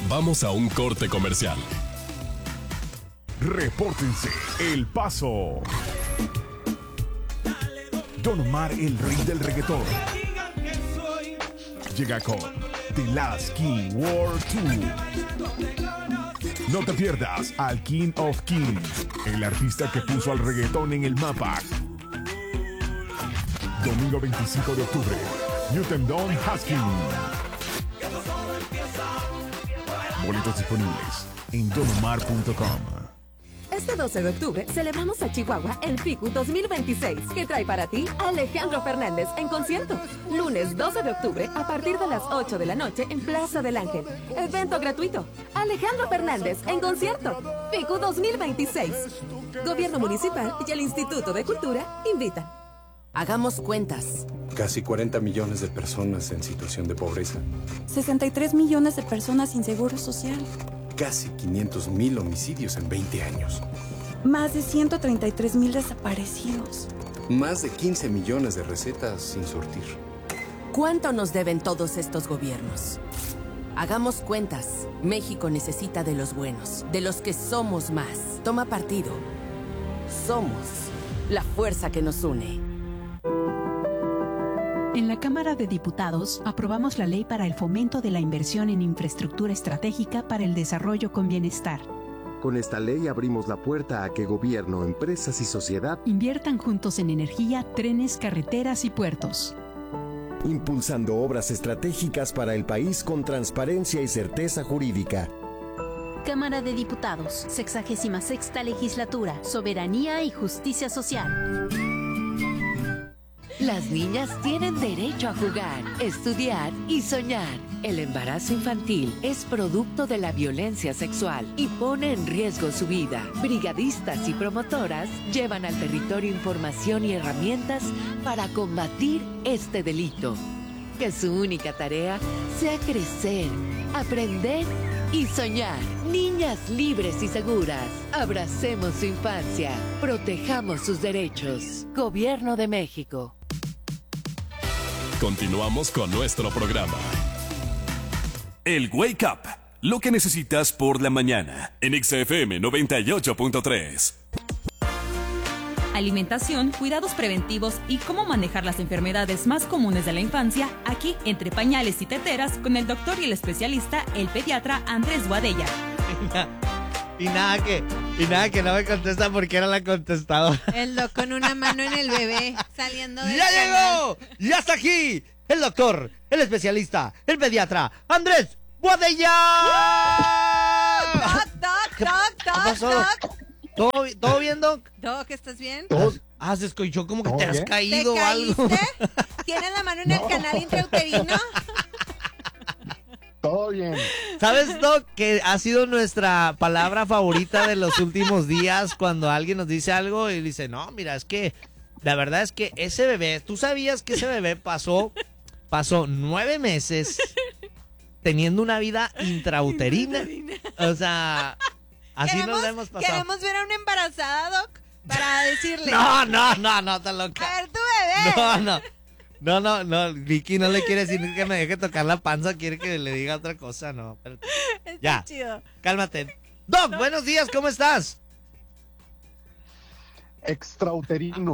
Vamos a un corte comercial. Repórtense, El Paso. Don Omar, el rey del reggaetón, llega con The Last King World Tour. No te pierdas al King of Kings, el artista que puso al reggaetón en el mapa. Domingo 25 de octubre, Newton Don Haskins. Boletos disponibles en donomar.com. Este 12 de octubre celebramos a Chihuahua el FICU 2026, que trae para ti a Alejandro Fernández en concierto. Lunes 12 de octubre a partir de las 8 de la noche en Plaza del Ángel. Evento gratuito. Alejandro Fernández en concierto. FICU 2026. Gobierno Municipal y el Instituto de Cultura invitan. Hagamos cuentas. Casi 40 millones de personas en situación de pobreza. 63 millones de personas sin seguro social. Casi 500,000 homicidios en 20 años. Más de 133,000 desaparecidos. Más de 15 millones de recetas sin surtir. ¿Cuánto nos deben todos estos gobiernos? Hagamos cuentas. México necesita de los buenos, de los que somos más. Toma partido. Somos la fuerza que nos une. En la Cámara de Diputados aprobamos la ley para el fomento de la inversión en infraestructura estratégica para el desarrollo con bienestar. Con esta ley abrimos la puerta a que gobierno, empresas y sociedad inviertan juntos en energía, trenes, carreteras y puertos. Impulsando obras estratégicas para el país con transparencia y certeza jurídica. Cámara de Diputados, 66ª Legislatura, Soberanía y Justicia Social. Las niñas tienen derecho a jugar, estudiar y soñar. El embarazo infantil es producto de la violencia sexual y pone en riesgo su vida. Brigadistas y promotoras llevan al territorio información y herramientas para combatir este delito. Que su única tarea sea crecer, aprender y soñar. Niñas libres y seguras. Abracemos su infancia. Protejamos sus derechos. Gobierno de México. Continuamos con nuestro programa. El Wake Up, lo que necesitas por la mañana, en XFM 98.3. Alimentación, cuidados preventivos y cómo manejar las enfermedades más comunes de la infancia, aquí entre pañales y teteras, con el doctor y el especialista, el pediatra Andrés Boadella. Y nada que no me contesta porque era la contestadora. El doc con una mano en el bebé saliendo del ¡Ya canal. llegó! ¡Ya está aquí! El doctor, el especialista, el pediatra, Andrés Boadella. ¿Todo bien, Doc? Doc, ¿estás bien? Se escuchó como que te has caído ¿Te o algo. caíste? ¿Tienes la mano en el canal intrauterino? Todo bien. ¿Sabes, Doc, que ha sido nuestra palabra favorita de los últimos días cuando alguien nos dice algo y dice, no, mira, es que la verdad es que ese bebé, ¿tú sabías que ese bebé pasó 9 meses teniendo una vida intrauterina? O sea, así nos hemos pasado. Queremos ver a una embarazada, Doc, para decirle. No, está loca. A ver, tu bebé. No, Vicky no le quiere decir que me deje tocar la panza, quiere que le diga otra cosa, no. Ya, chido. Cálmate. Doc, buenos días, ¿cómo estás? Extrauterino.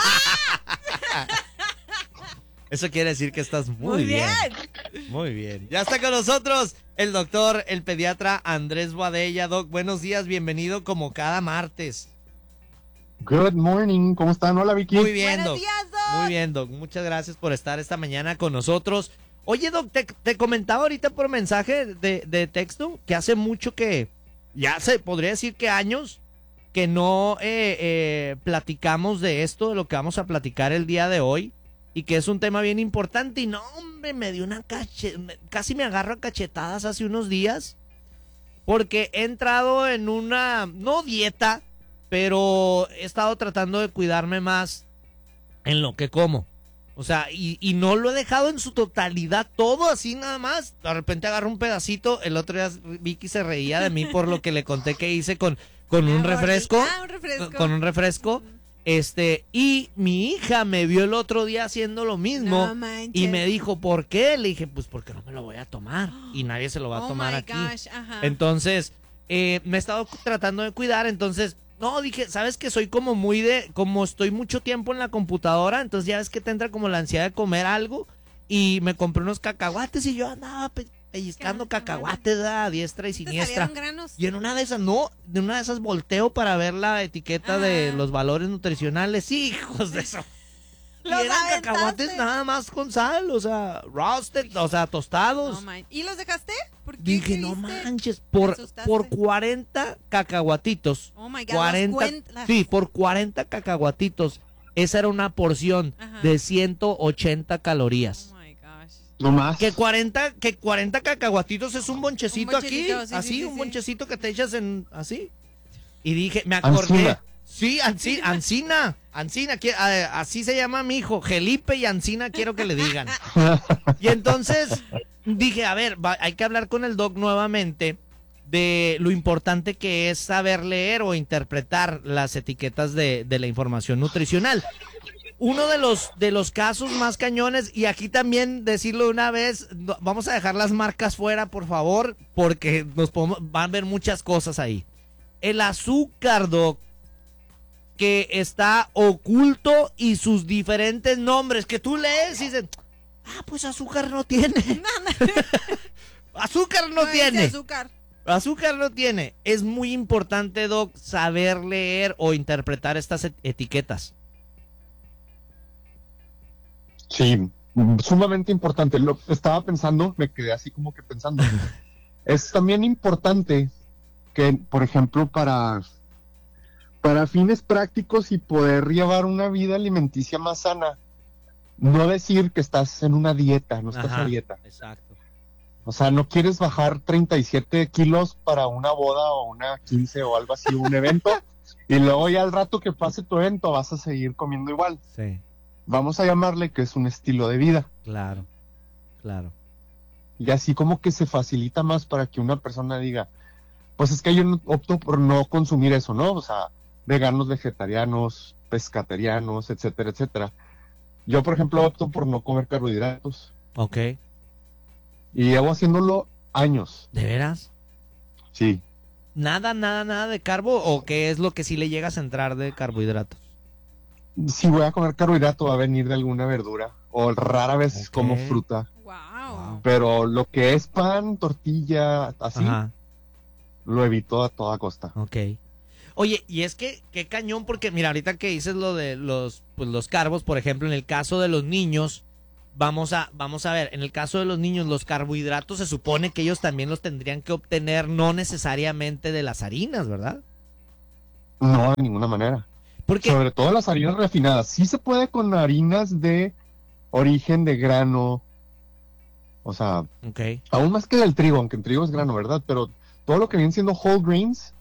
Eso quiere decir que estás muy bien. Muy bien. Ya está con nosotros el doctor, el pediatra Andrés Boadella. Doc, buenos días, bienvenido como cada martes. Good morning, ¿cómo están? Hola, Vicky. Muy bien, Buenos Doc. días, Doc. Muy bien, Doc. Muchas gracias por estar esta mañana con nosotros. Oye, Doc, te comentaba ahorita por mensaje de texto que hace mucho que, ya se podría decir que años, que no platicamos de esto, de lo que vamos a platicar el día de hoy, y que es un tema bien importante. Y no, hombre, me dio casi me agarro a cachetadas hace unos días, porque he entrado en una, no dieta, pero he estado tratando de cuidarme más en lo que como. O sea, y no lo he dejado en su totalidad, todo así nada más. De repente agarro un pedacito. El otro día Vicky se reía de mí por lo que le conté que hice con un refresco. Un refresco. Con un refresco. Y mi hija me vio el otro día haciendo lo mismo No manches. y me dijo, ¿por qué? Le dije, pues porque no me lo voy a tomar y nadie se lo va a tomar aquí. Gosh, ajá. Entonces, me he estado tratando de cuidar, entonces, no, dije, ¿sabes que soy como como estoy mucho tiempo en la computadora, entonces ya ves que te entra como la ansiedad de comer algo y me compré unos cacahuates y yo andaba pellizcando cacahuates a diestra y ¿Te siniestra. salieron granos? Y en una de esas volteo para ver la etiqueta de los valores nutricionales. ¡Hijos de eso! Y ¿Los eran aventaste? cacahuates nada más con sal, o sea, roasted, o sea, tostados. No, man. ¿Y los dejaste? ¿Por qué? Dije, ¿Qué no hiciste? manches, ¿Te por asustaste? 40 cacahuatitos. Oh my God, 40, sí, por 40 cacahuatitos. Esa era una porción de 180 calorías. Oh my gosh. No más. Que 40 cacahuatitos es un bonchecito, bonchecito, aquí, sí, así, sí, un sí. bonchecito que te echas así. Y dije, me acordé. Ancina. Sí, Ancina, así se llama mi hijo, Felipe y Ancina quiero que le digan. Y entonces dije, a ver, hay que hablar con el doc nuevamente de lo importante que es saber leer o interpretar las etiquetas de la información nutricional. Uno de los casos más cañones, y aquí también decirlo de una vez, vamos a dejar las marcas fuera, por favor, porque van a ver muchas cosas ahí. El azúcar, doc, que está oculto y sus diferentes nombres, que tú lees y dices, pues azúcar no tiene. Azúcar no tiene. Azúcar. Azúcar no tiene. Es muy importante, doc, saber leer o interpretar estas etiquetas. Sí, sumamente importante. Lo estaba pensando, me quedé así como que pensando. Es también importante que, por ejemplo, para fines prácticos y poder llevar una vida alimenticia más sana, no decir que estás en una dieta, no estás a dieta. Exacto. O sea, no quieres bajar 37 kilos para una boda o una 15 o algo así, un evento, y luego ya al rato que pase tu evento vas a seguir comiendo igual. Sí. Vamos a llamarle que es un estilo de vida. Claro. Y así como que se facilita más para que una persona diga, pues es que yo opto por no consumir eso, ¿no? O sea, veganos, vegetarianos, pescatarianos, etcétera, etcétera. Yo, por ejemplo, opto por no comer carbohidratos. Ok. Y llevo haciéndolo años. ¿De veras? Sí. Nada de carbo, o qué es lo que sí le llegas a entrar de carbohidratos? Si voy a comer carbohidrato va a venir de alguna verdura, o rara vez como fruta. Wow. Pero lo que es pan, tortilla, así, lo evito a toda costa. Ok. Oye, y es que, qué cañón, porque mira, ahorita que dices lo de los carbos, por ejemplo, en el caso de los niños, vamos a ver, en el caso de los niños, los carbohidratos se supone que ellos también los tendrían que obtener no necesariamente de las harinas, ¿verdad? No, de ninguna manera. Sobre todo las harinas refinadas. Sí se puede con harinas de origen de grano. O sea, aún más que del trigo, aunque el trigo es grano, ¿verdad? Pero todo lo que viene siendo whole grains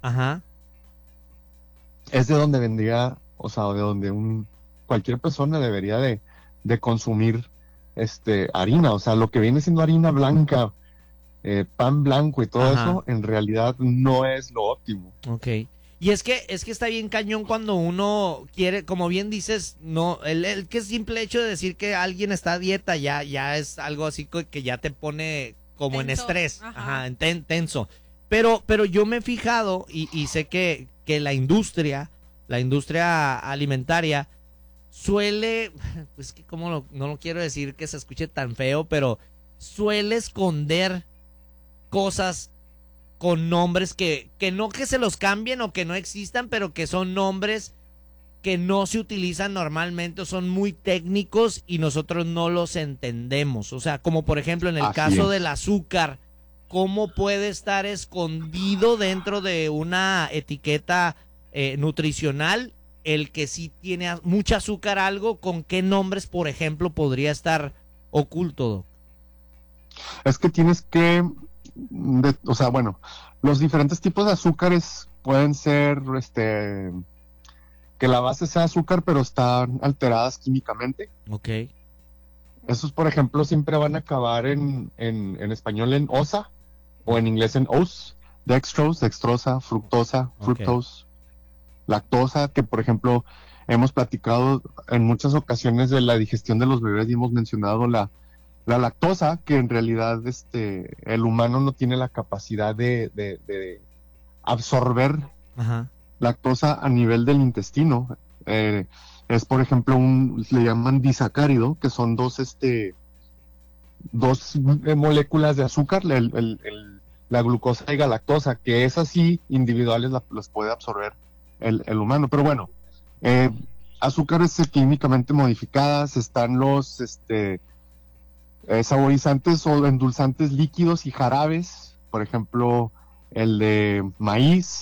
es de donde vendría, o sea, de donde cualquier persona debería de consumir harina. O sea, lo que viene siendo harina blanca, pan blanco y todo eso, en realidad no es lo óptimo. Ok. Y es que está bien cañón cuando uno quiere, como bien dices, no, el que simple hecho de decir que alguien está a dieta ya es algo así que ya te pone como en estrés, tenso. Pero yo me he fijado y sé que la industria alimentaria suele, pues que no lo quiero decir que se escuche tan feo, pero suele esconder cosas con nombres que no que se los cambien o que no existan, pero que son nombres que no se utilizan normalmente o son muy técnicos y nosotros no los entendemos. O sea, como por ejemplo en el caso del azúcar, ¿cómo puede estar escondido dentro de una etiqueta nutricional el que sí tiene mucha azúcar algo? ¿Con qué nombres, por ejemplo, podría estar oculto, Doc? Es que tienes que... o sea, bueno, los diferentes tipos de azúcares pueden ser que la base sea azúcar pero están alteradas químicamente. Ok. Esos, por ejemplo, siempre van a acabar en español en osa o en inglés en os, dextrosa, fructosa, fructose, lactosa, que por ejemplo hemos platicado en muchas ocasiones de la digestión de los bebés y hemos mencionado la lactosa, que en realidad el humano no tiene la capacidad de absorber lactosa a nivel del intestino. Es, por ejemplo, le llaman disacárido, que son dos moléculas de azúcar, la glucosa y la lactosa, que es así, individuales las puede absorber el humano. Pero bueno, azúcares químicamente modificadas, están los saborizantes o endulzantes líquidos y jarabes, por ejemplo, el de maíz,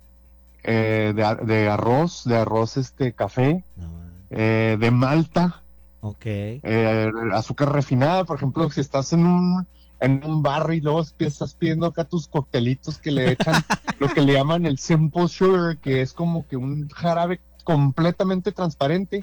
de arroz café, de malta, azúcar refinada, por ejemplo, si estás en un bar y luego estás pidiendo acá tus coctelitos que le echan lo que le llaman el simple sugar, que es como que un jarabe completamente transparente.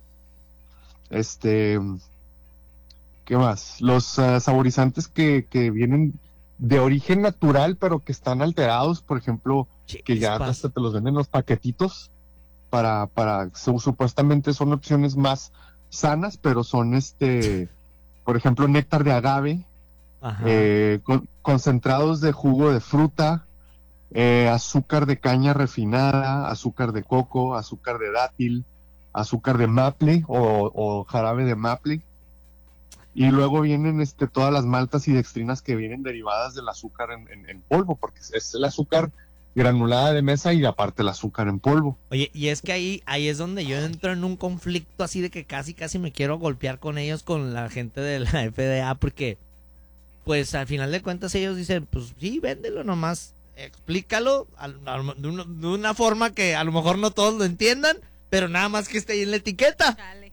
¿Qué más? Los saborizantes que vienen de origen natural, pero que están alterados, por ejemplo, que ya hasta te los venden los paquetitos para supuestamente son opciones más sanas, pero son por ejemplo, néctar de agave, concentrados de jugo de fruta, azúcar de caña refinada, azúcar de coco, azúcar de dátil, azúcar de maple o jarabe de maple. Y luego vienen todas las maltas y dextrinas que vienen derivadas del azúcar en polvo, porque es el azúcar granulada de mesa y aparte el azúcar en polvo. Oye, y es que ahí es donde yo entro en un conflicto así de que casi me quiero golpear con ellos, con la gente de la FDA, porque pues al final de cuentas ellos dicen, pues sí, véndelo nomás, explícalo de una forma que a lo mejor no todos lo entiendan, pero nada más que esté ahí en la etiqueta.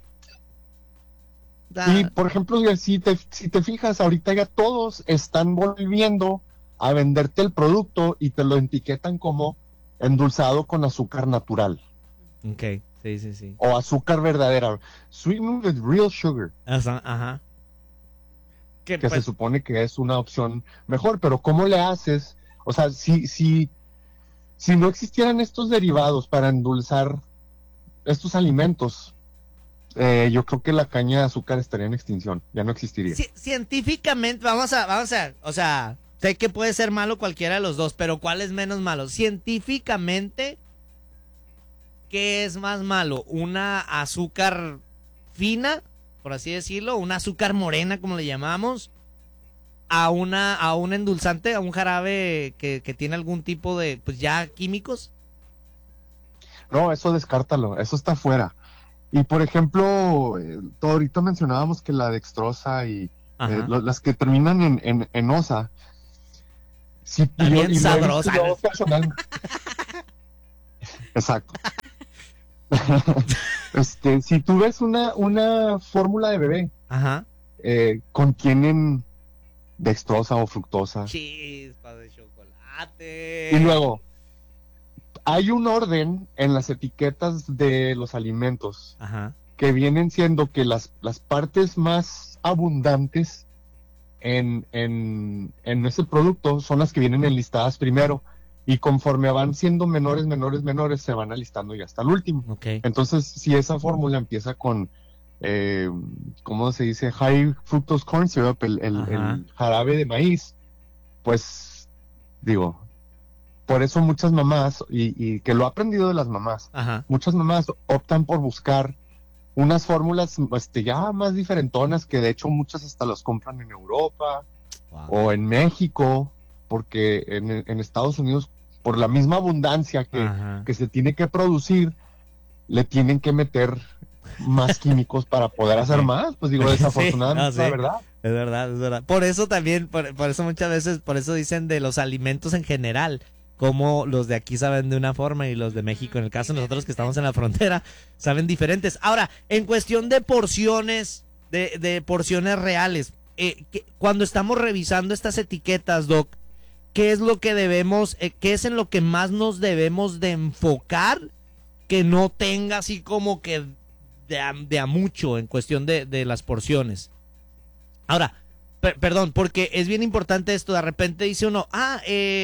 Y por ejemplo, si te fijas, ahorita ya todos están volviendo a venderte el producto y te lo etiquetan como endulzado con azúcar natural. Ok, sí. O azúcar verdadera. Sweetened with real sugar. Ajá. Que se supone que es una opción mejor, pero ¿cómo le haces? O sea, si no existieran estos derivados para endulzar estos alimentos, yo creo que la caña de azúcar estaría en extinción, ya no existiría. Científicamente, vamos a, o sea, sé que puede ser malo cualquiera de los dos, pero ¿cuál es menos malo? Científicamente, ¿qué es más malo? ¿Una azúcar fina, por así decirlo, una azúcar morena, como le llamamos, a un endulzante, a un jarabe que tiene algún tipo de, pues ya químicos? No, eso descártalo, eso está fuera. Y por ejemplo, ahorita mencionábamos que la dextrosa y las que terminan en osa, bien sabrosa. Exacto. Si tú ves una fórmula de bebé, contienen dextrosa o fructosa. Chispas de chocolate. Y luego, hay un orden en las etiquetas de los alimentos que vienen siendo que las partes más abundantes en ese producto son las que vienen enlistadas primero, y conforme van siendo menores se van alistando ya hasta el último. Entonces, si esa fórmula empieza con ¿cómo se dice? High fructose corn syrup, el jarabe de maíz, pues digo, por eso muchas mamás, y que lo he aprendido de las mamás, muchas mamás optan por buscar unas fórmulas ya más diferentonas, que de hecho muchas hasta las compran en Europa o en México, porque en Estados Unidos, por la misma abundancia que se tiene que producir, le tienen que meter más químicos para poder hacer más. Pues digo, desafortunadamente, la verdad. Es verdad. Por eso también, por eso muchas veces, por eso dicen de los alimentos en general, como los de aquí saben de una forma y los de México, en el caso de nosotros que estamos en la frontera, saben diferentes. Ahora, en cuestión de porciones, de porciones reales, cuando estamos revisando estas etiquetas, Doc, ¿qué es lo que debemos, qué es en lo que más nos debemos de enfocar, que no tenga así como que de a mucho en cuestión de las porciones? Ahora, perdón, porque es bien importante esto. De repente dice uno,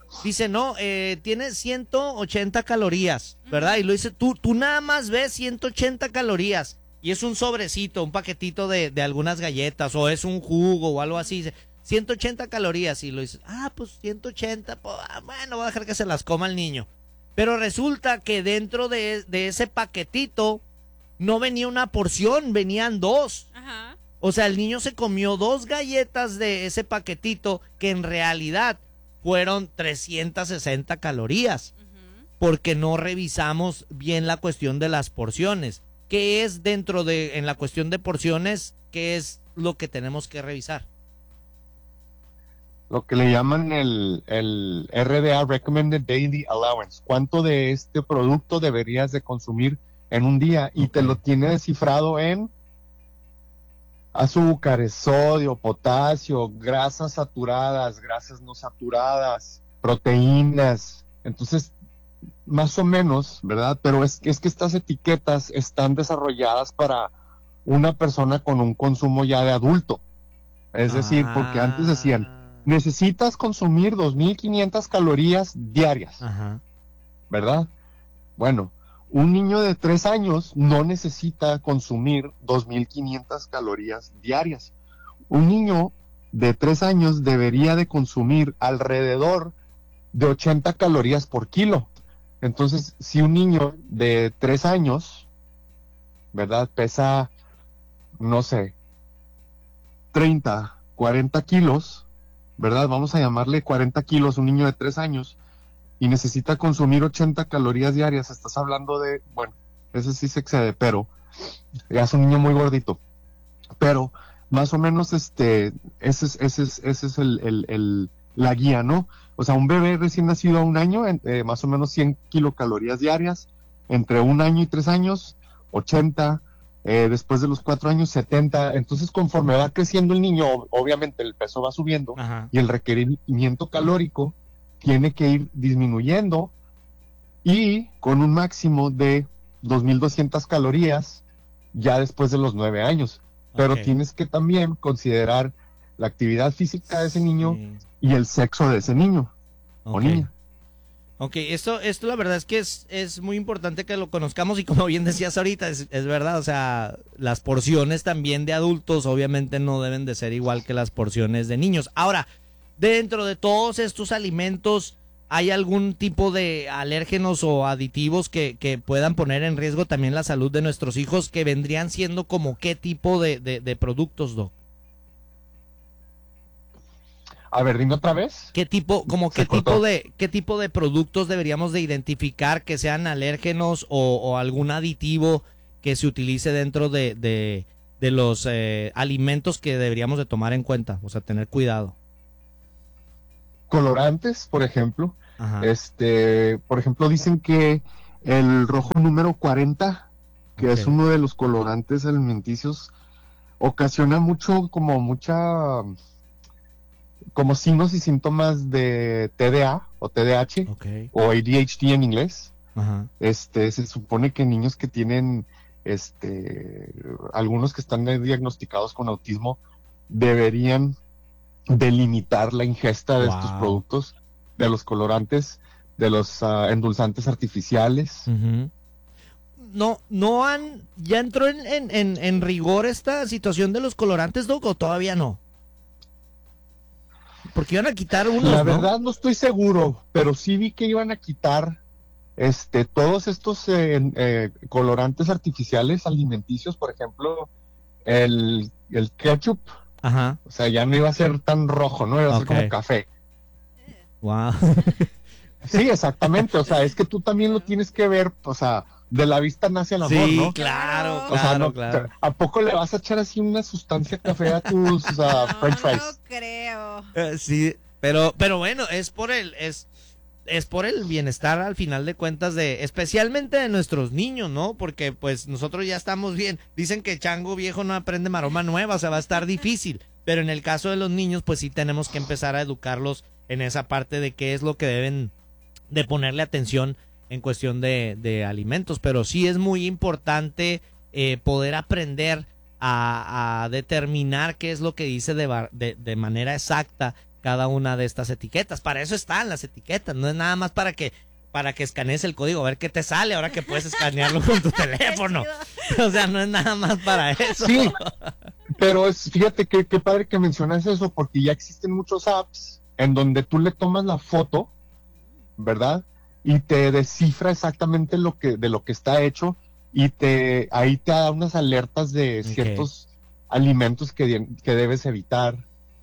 dice, no, tiene 180 calorías, ¿verdad? Y lo dice, tú nada más ves 180 calorías. Y es un sobrecito, un paquetito de algunas galletas, o es un jugo o algo así. Dice, 180 calorías. Y lo dices, pues 180, pues, bueno, voy a dejar que se las coma el niño. Pero resulta que dentro de ese paquetito no venía una porción, venían 2. Ajá. O sea, el niño se comió 2 galletas de ese paquetito que en realidad fueron 360 calorías. Porque no revisamos bien la cuestión de las porciones. ¿Qué es en la cuestión de porciones, qué es lo que tenemos que revisar? Lo que le llaman el RDA, Recommended Daily Allowance. ¿Cuánto de este producto deberías de consumir en un día? Y te lo tiene descifrado en azúcares, sodio, potasio, grasas saturadas, grasas no saturadas, proteínas. Entonces, más o menos, ¿verdad? Pero es que estas etiquetas están desarrolladas para una persona con un consumo ya de adulto. Es decir, porque antes decían, necesitas consumir 2.500 calorías diarias, ¿verdad? Bueno, un niño de 3 años no necesita consumir 2.500 calorías diarias. Un niño de 3 años debería de consumir alrededor de 80 calorías por kilo. Entonces, si un niño de 3 años, ¿verdad? Pesa, no sé, 30, 40 kilos, ¿verdad? Vamos a llamarle 40 kilos, un niño de 3 años, y necesita consumir 80 calorías diarias. Estás hablando de, bueno, ese sí se excede, pero ya es un niño muy gordito. Pero, más o menos, ese es la guía, ¿no? O sea, un bebé recién nacido a 1 año, más o menos 100 kilocalorías diarias, entre 1 año y 3 años, 80, después de los 4 años, 70. Entonces, conforme va creciendo el niño, obviamente el peso va subiendo y el requerimiento calórico tiene que ir disminuyendo, y con un máximo de 2.200 calorías ya después de los 9 años. Pero tienes que también considerar la actividad física de ese niño y el sexo de ese niño o niña. Ok, esto la verdad es que es muy importante que lo conozcamos, y como bien decías ahorita, es verdad, o sea, las porciones también de adultos obviamente no deben de ser igual que las porciones de niños. Ahora, dentro de todos estos alimentos, ¿hay algún tipo de alérgenos o aditivos que puedan poner en riesgo también la salud de nuestros hijos, que vendrían siendo como qué tipo de productos, Doc? A ver, dime otra vez. ¿Qué tipo de productos deberíamos de identificar que sean alérgenos o algún aditivo que se utilice dentro de los alimentos que deberíamos de tomar en cuenta? O sea, tener cuidado. Colorantes, por ejemplo. Por ejemplo, dicen que el rojo número 40, que es uno de los colorantes alimenticios, ocasiona como signos y síntomas de TDA o TDAH o ADHD en inglés. Se supone que niños que tienen algunos que están diagnosticados con autismo deberían delimitar la ingesta de estos productos, de los colorantes, de los endulzantes artificiales. ¿Ya entró en rigor esta situación de los colorantes, Doc, o todavía no? Porque iban a quitar unos, La verdad no estoy seguro, pero sí vi que iban a quitar todos estos colorantes artificiales alimenticios, por ejemplo, el ketchup. O sea, ya no iba a ser tan rojo, ¿no? Iba a ser como café. Wow. Sí, exactamente. O sea, es que tú también lo tienes que ver, o sea, de la vista nace el amor, ¿no? Claro, o sea, claro. ¿A poco le vas a echar así una sustancia café a tus french fries? No creo. Sí, pero bueno, es por el bienestar al final de cuentas especialmente de nuestros niños, ¿no? Porque pues nosotros ya estamos bien. Dicen que chango viejo no aprende maroma nueva, o sea, va a estar difícil. Pero en el caso de los niños, pues sí tenemos que empezar a educarlos en esa parte de qué es lo que deben de ponerle atención en cuestión de alimentos. Pero sí es muy importante poder aprender a determinar qué es lo que dice de manera exacta cada una de estas etiquetas. Para eso están las etiquetas, no es nada más para que escanees el código, a ver qué te sale ahora que puedes escanearlo con tu teléfono. O sea, no es nada más para eso. Sí, pero fíjate qué padre que mencionas eso, porque ya existen muchos apps en donde tú le tomas la foto, ¿verdad? Y te descifra exactamente de lo que está hecho, y ahí te da unas alertas de ciertos alimentos que debes evitar.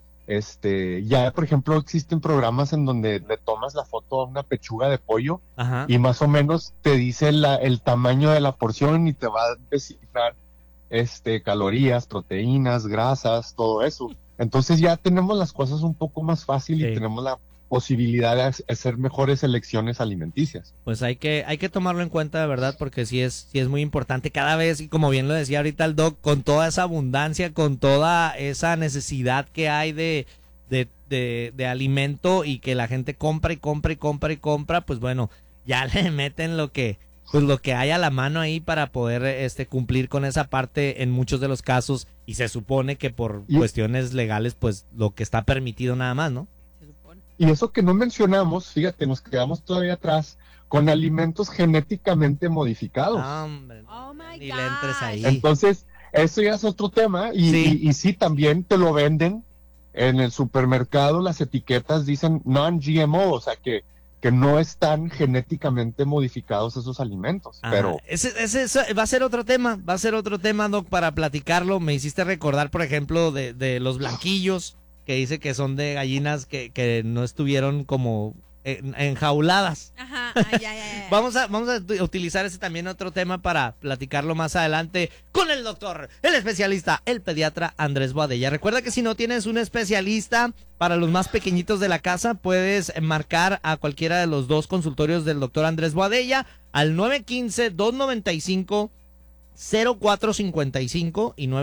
Ya por ejemplo existen programas en donde le tomas la foto a una pechuga de pollo. Ajá. Y más o menos te dice el tamaño de la porción y te va a descifrar calorías, proteínas, grasas, todo eso. Entonces ya tenemos las cosas un poco más fácil y tenemos la posibilidad de hacer mejores elecciones alimenticias. Pues hay que tomarlo en cuenta, de verdad, porque sí es muy importante cada vez, y como bien lo decía ahorita el doc, con toda esa abundancia, con toda esa necesidad que hay de alimento, y que la gente compra y compra y compra y compra, pues bueno, ya le meten lo que hay a la mano ahí para poder cumplir con esa parte en muchos de los casos, y se supone que por cuestiones legales, pues lo que está permitido nada más, ¿no? Y eso que no mencionamos, fíjate, nos quedamos todavía atrás con alimentos genéticamente modificados. Hombre, ni le entres ahí. Entonces, eso ya es otro tema, y sí, también te lo venden en el supermercado, las etiquetas dicen non-GMO, o sea que no están genéticamente modificados esos alimentos. Pero ese va a ser otro tema, Doc, para platicarlo. Me hiciste recordar, por ejemplo, de los blanquillos, que dice que son de gallinas que no estuvieron como enjauladas. Ajá, ya. Vamos a utilizar ese también otro tema para platicarlo más adelante con el doctor, el especialista, el pediatra Andrés Boadella. Recuerda que si no tienes un especialista para los más pequeñitos de la casa, puedes marcar a cualquiera de los dos consultorios del doctor Andrés Boadella al 915-295-0455 y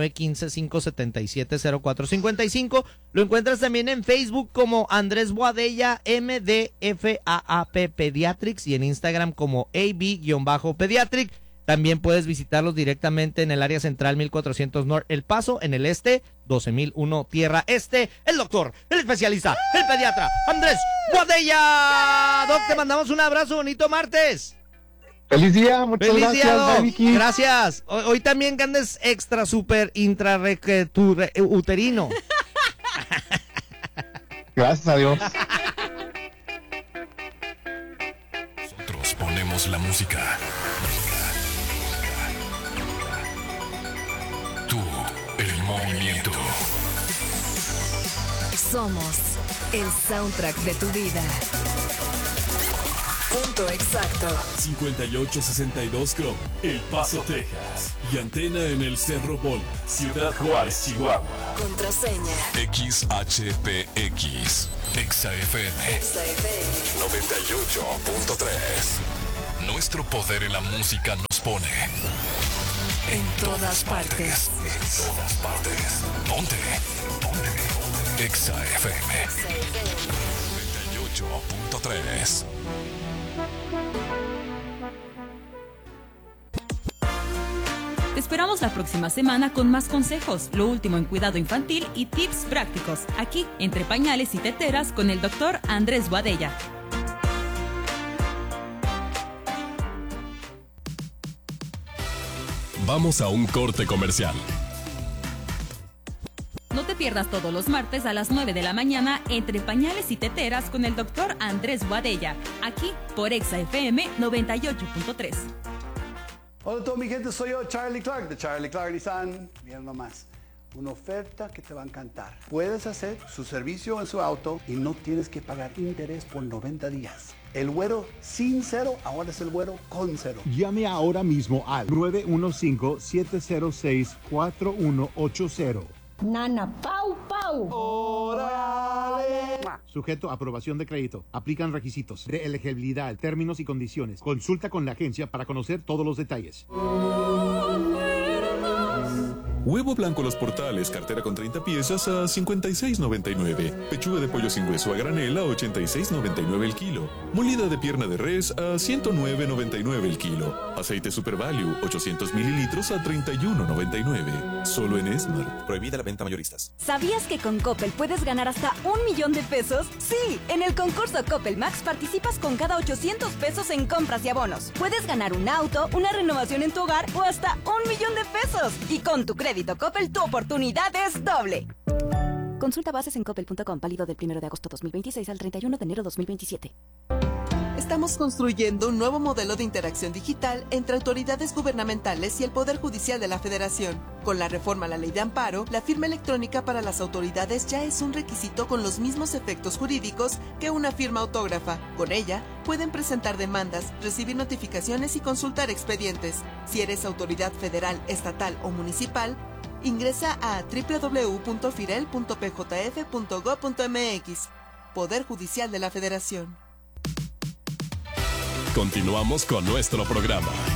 915-577-0455. Lo encuentras también en Facebook como Andrés Boadella MDFAAP Pediatrics y en Instagram como AB-Pediatric. También puedes visitarlos directamente en el área central 1400 North El Paso, en el este 12001 Tierra Este. El doctor, el especialista, el pediatra Andrés Boadella. Doc, te mandamos un abrazo, bonito martes. ¡Feliz día! Muchas ¡Feliz gracias, día, gracias. Hoy también que andes extra, super, uterino. Gracias a Dios. Nosotros ponemos la música. Tú, el movimiento. Somos el soundtrack de tu vida. Punto exacto. 5862 Chrome, El Paso, Texas. Y antena en el Cerro Bola, Ciudad Juárez, Chihuahua. Contraseña XHPX. XFM 98.3. Nuestro poder en la música nos pone en todas partes. En todas partes. Ponte. XFM 98.3. Te esperamos la próxima semana con más consejos, lo último en cuidado infantil y tips prácticos, aquí entre pañales y teteras con el doctor Andrés Boadella. Vamos a un corte comercial. No te pierdas todos los martes a las 9 de la mañana entre pañales y teteras con el doctor Andrés Boadella, aquí por XFM 98.3. Hola a toda mi gente, soy yo, Charlie Clark, de Charlie Clark Nissan. Miren nomás, una oferta que te va a encantar. Puedes hacer su servicio en su auto y no tienes que pagar interés por 90 días. El güero sin cero, ahora es el güero con cero. Llame ahora mismo al 915-706-4180. Nana, pau, pau. ¡Órale! Sujeto a aprobación de crédito. Aplican requisitos de elegibilidad, términos y condiciones. Consulta con la agencia para conocer todos los detalles. Huevo blanco Los Portales, cartera con 30 piezas a $56.99. Pechuga de pollo sin hueso a granel a $86.99 el kilo. Molida de pierna de res a $109.99 el kilo. Aceite Super Value, 800 mililitros a $31.99. Solo en Smart. Prohibida la venta a mayoristas. ¿Sabías que con Coppel puedes ganar hasta $1,000,000? Sí, en el concurso Coppel Max participas con cada 800 pesos en compras y abonos. Puedes ganar un auto, una renovación en tu hogar o hasta $1,000,000. Y con tu crédito Coppel, tu oportunidad es doble. Consulta bases en coppel.com, válido del 1 de agosto 2026 al 31 de enero 2027. Estamos construyendo un nuevo modelo de interacción digital entre autoridades gubernamentales y el Poder Judicial de la Federación. Con la reforma a la Ley de Amparo, la firma electrónica para las autoridades ya es un requisito con los mismos efectos jurídicos que una firma autógrafa. Con ella, pueden presentar demandas, recibir notificaciones y consultar expedientes. Si eres autoridad federal, estatal o municipal, ingresa a www.firel.pjf.gov.mx. Poder Judicial de la Federación. Continuamos con nuestro programa.